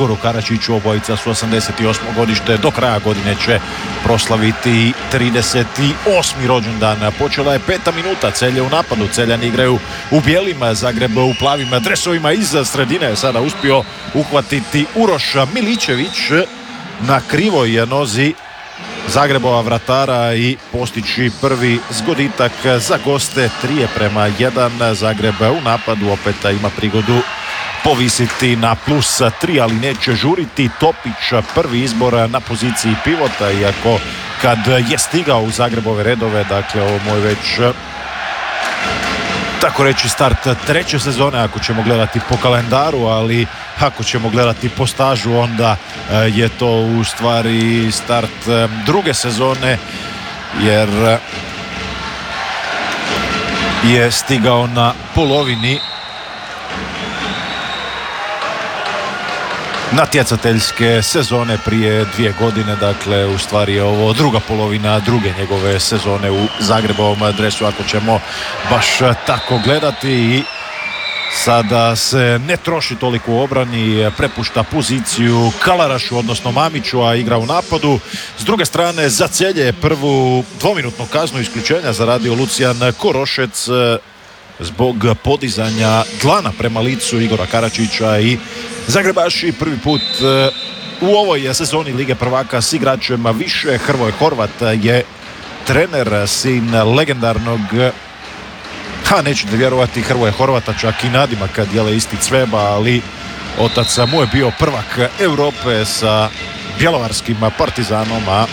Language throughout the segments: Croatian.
Igoru Karačiću, obojica su 88. godište, do kraja godine će proslaviti 38. rođendan. Počela je 5. minuta, Celje u napadu, Celjani igraju u bijelim, Zagreb u plavim dresovima, iz sredine je sada uspio uhvatiti Uroš Miličević na krivoj nozi Zagrebova vratara i postići prvi zgoditak za goste. 3:1. Zagreb u napadu opet ima prigodu povisiti na +3, ali neće žuriti. Topić prvi izbor na poziciji pivota, iako kad je stigao u Zagrebove redove, dakle ovo moj već tako reći start treće sezone ako ćemo gledati po kalendaru, ali ako ćemo gledati po stažu onda je to u stvari start druge sezone, jer je stigao na polovini natjecateljske sezone prije 2 godine, dakle u stvari je ovo druga polovina druge njegove sezone u Zagrebovom dresu, ako ćemo baš tako gledati. I sada se ne troši toliko u obrani, prepušta poziciju Kalarašu, odnosno Mamiću, a igra u napadu. S druge strane, za Celje je prvu dvominutnu kaznu isključenja zaradio Lucijan Korošec zbog podizanja dlana prema licu Igora Karačića i Zagrebaši prvi put u ovoj sezoni Lige prvaka s igračem više. Hrvoje Horvat je trener, sin legendarnog, nećete vjerovati, Hrvoje Horvata, čak i nadimak dijele isti Cveba, ali otac mu je bio prvak Europe sa bjelovarskim Partizanom, a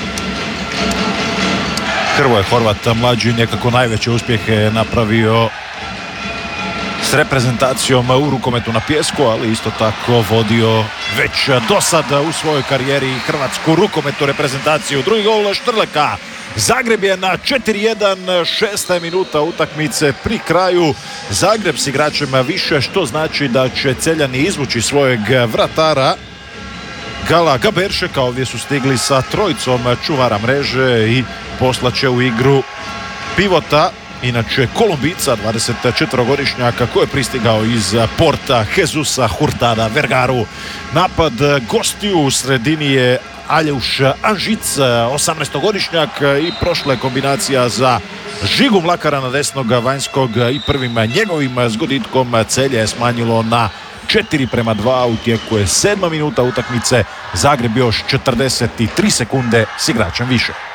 Hrvoje Horvat mlađi nekako najveće uspjehe napravio s reprezentacijom u rukometu na pijesku, ali isto tako vodio već do sada u svojoj karijeri hrvatsku rukometnu reprezentaciju. Drugi gol Štrleka. Zagreb je na 4:1, 6. minuta utakmice pri kraju. Zagreb s igračem više, što znači da će Celjani izvući svojeg vratara Gala Gaberšeka. Ovdje su stigli sa trojicom čuvara mreže i poslaće u igru pivota, inače Kolumbica, 24-godišnjaka koji je pristigao iz Porta Jesusa Hurtada Vergaru. Napad gostiju u sredini je Aljuš Anžic, 18-godišnjak, i prošla je kombinacija za Žigu Mlakara na desnog vanjskog i prvim njegovim zgoditkom Celje je smanjilo na 4:2. U tijeku je 7. minuta utakmice. Zagreb još 43 sekunde s igračem više.